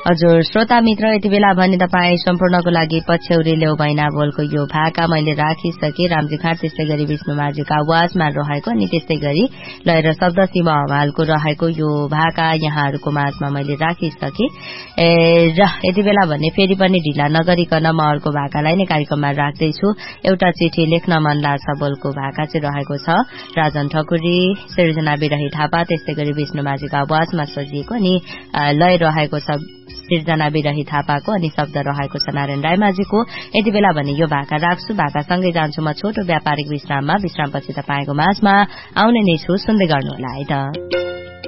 हजुर श्रोता मित्र यति बेला भने तपाईँ सम्पूर्णको लागि पछ्यौरी ल्याउ भैना बोलको यो भाका मैले राखिसके रामजी खाँड त्यस्तै गरी विष्णु माझीको आवाजमा रहेको अनि त्यस्तै गरी लय र शब्द शिव हमालको रहेको यो भाका यहाँहरूको माझमा मैले राखिसके र यति बेला भने फेरि पनि ढिला नगरिकन म अर्को भाकालाई नै कार्यक्रममा राख्दैछु। एउटा चिठी लेख्न मन लाग्छ बोलको भाका चाहिँ रहेको छ राजन ठकुरी सृजना बिरही थापा त्यस्तै गरी विष्णु माझीको आवाजमा सजिएको अनि लय रहेको छ सृजना बिरही थापाको अनि शब्द रहेको छ नारायण रायमाझीको। यति बेला भने यो भाका राख्छु भाकासँगै जान्छु म छोटो व्यापारिक विश्राममा। विश्रामपछि तपाईँको माझमा आउने नै छु सुन्दै गर्नुहोला है त।